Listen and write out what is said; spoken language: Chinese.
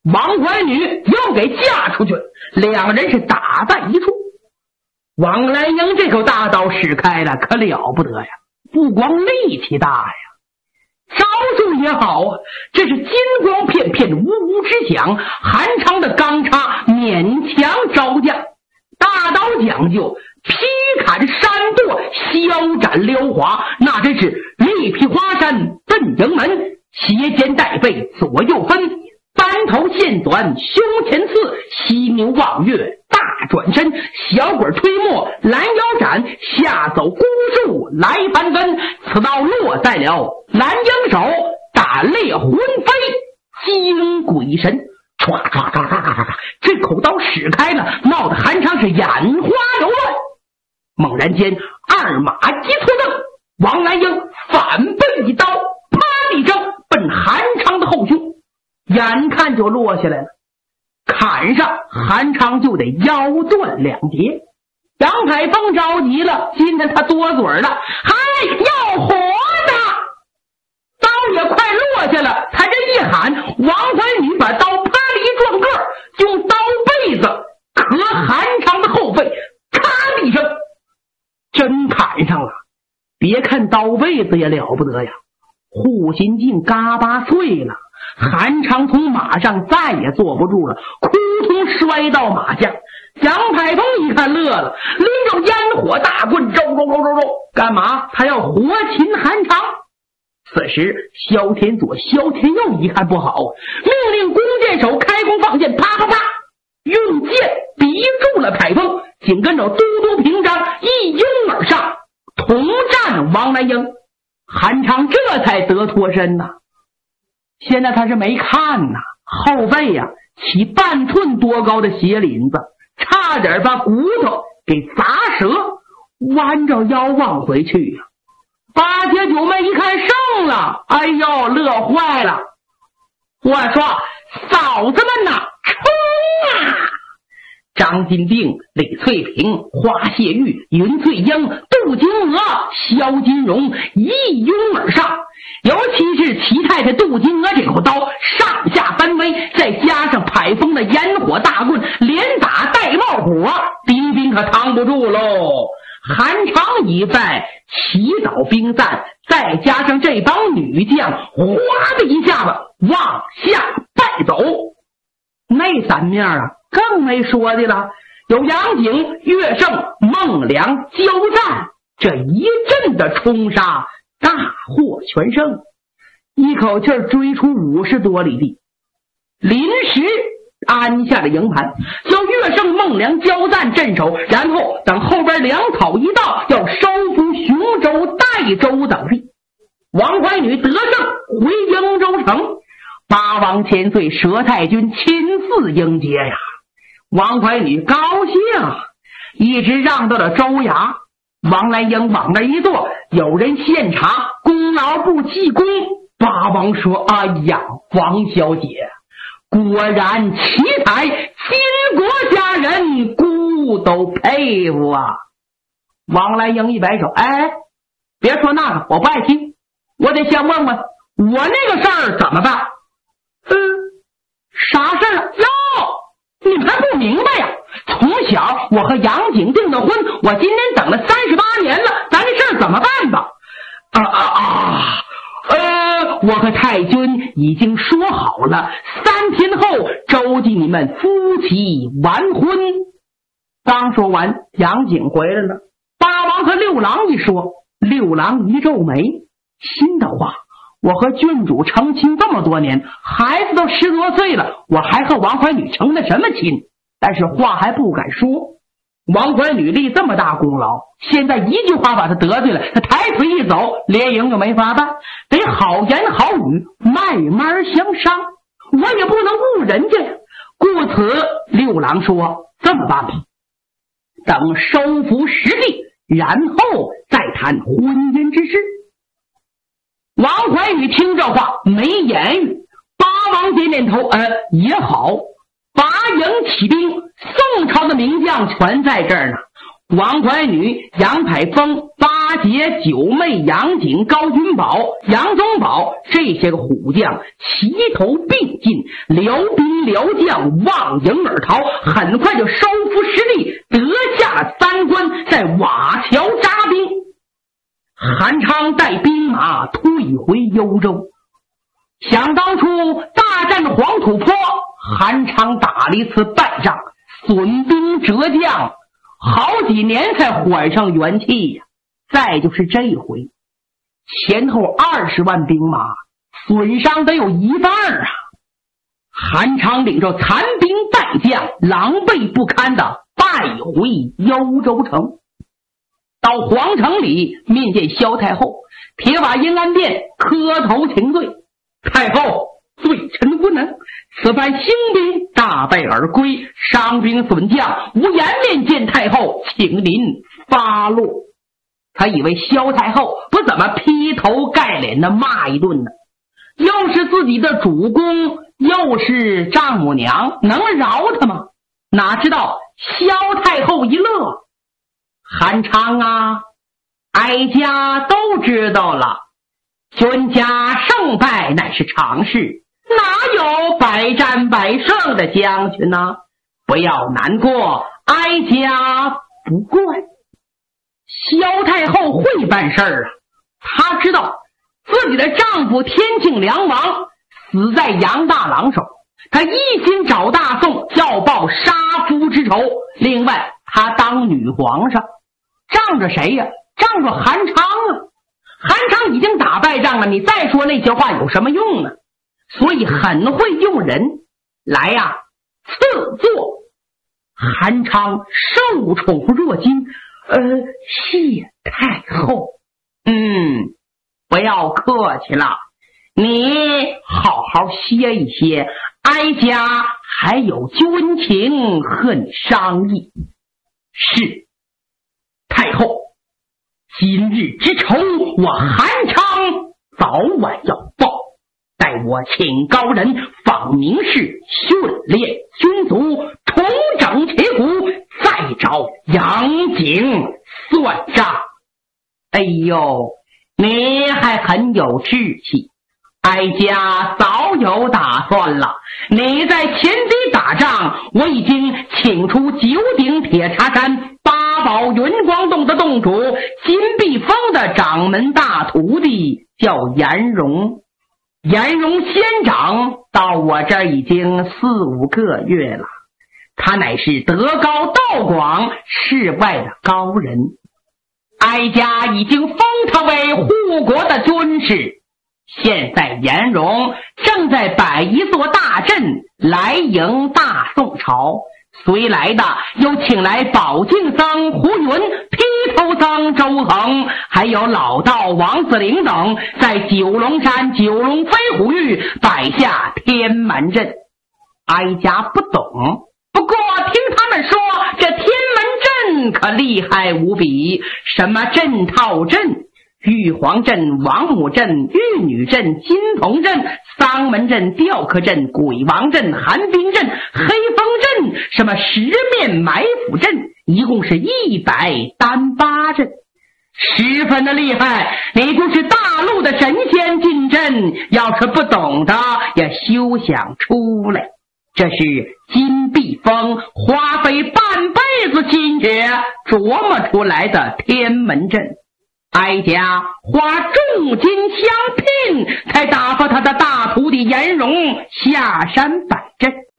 王怀女又给嫁出去，两个人是打在一处。王兰英这口大刀使开了，可了不得呀！不光力气大呀，招数也好啊，这是金光片片，呜呜之响，韩昌的钢叉勉强招架。大刀讲究劈砍闪剁，削斩撩滑，那真是力劈华山奔营门，斜肩带背左右分，单头线短胸前刺，犀牛望月大转身，小鬼推磨拦腰斩，下走孤树来翻根，此刀落在了蓝鹰手，胆裂魂飞惊鬼神，唰唰唰唰唰唰，这口刀使开了，闹得韩昌是眼花缭乱。猛然间二马一错蹬，王兰英反奔一刀，啪的一声奔韩昌的后胸，眼看就落下来了，砍上韩昌就得腰断两截。杨海峰着急了，今天他多嘴了，还要活的，刀也快落下了，他这一喊，王怀女把刀啪的一撞个，用刀背子磕韩昌的后背，咔的一声，真砍上了。别看刀背子也了不得呀，护心镜嘎巴碎了，韩昌从马上再也坐不住了，扑通摔到马下。杨排东一看乐了，拎着烟火大棍，揉，干嘛？他要活擒韩昌。此时萧天左、萧天佑一看不好，命令弓箭手开弓放箭，啪啪啪，用箭抵住了排风，紧跟着嘟嘟平章一拥而上，同战王兰英。韩昌这才得脱身呐。现在他是没看呐，后背呀起半寸多高的血领子，差点把骨头给砸折，弯着腰往回去呀。八戒九妹一看胜了，哎呦，乐坏了。我说嫂子们呐，冲啊！张金定、李翠萍、花谢玉、云翠英、杜金娥、萧金荣一拥而上，尤其是齐太太杜金娥这口刀上下翻飞，再加上排风的烟火大棍，连打带冒火，兵兵可扛不住喽。韩昌一败，齐岛兵散，再加上这帮女将哗的一下子往下败走。那三面啊更没说的了，有杨景、岳胜、孟良交战，这一阵的冲杀大获全胜，一口气追出50多里地，临时安下了营盘，叫岳胜、孟良交战镇守，然后等后边粮草一到，要收复雄州、代州等地。王怀女得胜回英州城，八王千岁佘太君亲自迎接呀。王怀女高兴，一直让到了州衙。王兰英往那一坐，有人献茶，功劳不记功。八王说：哎呀，王小姐果然奇才，金国家人姑都佩服啊。王兰英一摆手，哎，别说那个，我不爱听，我得先问问我那个事儿怎么办。啥事儿啊？哟，你们还不明白呀？从小我和杨景订的婚，我今天等了38年了，咱这事儿怎么办吧？我和太君已经说好了，3天后周记你们夫妻完婚。刚说完，杨景回来了。八王和六郎一说，六郎一皱眉，心的话，我和郡主成亲这么多年，孩子都10多岁了，我还和王怀女成的什么亲？但是话还不敢说。王怀女立这么大功劳，现在一句话把他得罪了，他抬腿一走，联营就没法办，得好言好语，慢慢相商，我也不能误人家呀。故此，六郎说这么办吧，等收服实地，然后再谈婚姻之事。王怀女听这话没言语，八王点点头，也好。拔营起兵，宋朝的名将全在这儿呢。王怀女、杨排风、八八节、九妹、杨景、高君宝、杨宗保这些个虎将齐头并进，辽兵辽将望迎而逃，很快就收复失地，得下了3关，在瓦桥扎兵。韩昌带兵马退回幽州。想当初大战黄土坡，韩昌打了一次败仗，损兵折将，好几年才缓上元气呀。再就是这一回，前后20万兵马，损伤得有1半啊！韩昌领着残兵败将，狼狈不堪的败回幽州城。到皇城里面见萧太后，铁瓦阴安殿磕头请罪。太后，罪臣无能，此番兴兵大败而归，伤兵损将，无颜面见太后，请您发落。他以为萧太后不怎么劈头盖脸的骂一顿呢，又是自己的主公，又是丈母娘，能饶他吗？哪知道萧太后一乐，韩昌啊，哀家都知道了，君家胜败乃是常事，哪有百战百胜的将军呢？不要难过，哀家不怪。萧太后会办事儿啊，她知道自己的丈夫天庆梁王死在杨大郎手，她一心找大宋要报杀夫之仇。另外她当女皇上，仗着谁呀？仗着韩昌啊！韩昌已经打败仗了，你再说那些话有什么用呢？所以很会用人来呀赐座。韩昌受宠若惊，谢太后。不要客气了，你好好歇一歇，哀家还有军情和你商议。是，太后，今日之仇，我韩昌早晚要报。待我请高人访名士，训练军卒，重整旗鼓，再找杨景算账。哎呦，你还很有志气，哀家早有打算了。你在前敌打仗，我已经请出9鼎铁茶山8宝云光洞的洞主金碧峰的掌门大徒弟，叫颜荣。颜荣仙长到我这儿已经4、5个月了，他乃是德高道广，世外的高人。哀家已经封他为护国的军师，现在颜荣正在摆一座大阵来迎大宋朝，随来的又请来宝镜僧胡云、披头僧周恒，还有老道王子陵等，在九龙山九龙飞虎域摆下天门阵。哀家不懂，不过听他们说这天门阵可厉害无比，什么阵套阵、玉皇阵、王母阵、玉女阵、金童阵、丧门阵、吊客阵、鬼王阵、寒冰阵、黑风阵，什么10面埋伏阵，一共是108阵，十分的厉害。你就是大陆的神仙进阵，要是不懂的也休想出来。这是金碧峰花费半辈子心血琢磨出来的天门阵，哀家花重金相聘，才打发他的大徒弟颜荣下山摆阵。